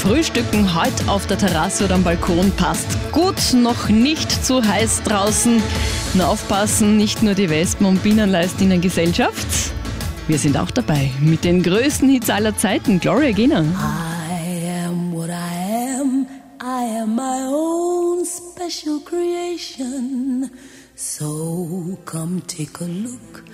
Frühstücken heute auf der Terrasse oder am Balkon passt gut, noch nicht zu heiß draußen. Nur aufpassen, nicht nur die Wespen und Bienen leisten Ihnen Gesellschaft. Wir sind auch dabei mit den größten Hits aller Zeiten. Gloria Gaynor. I am what I am. I am my own special creation. So come take a look